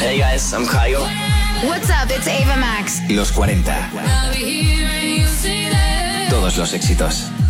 Hey guys, I'm Kyle. What's up, it's Ava Max. Los 40. Todos los éxitos.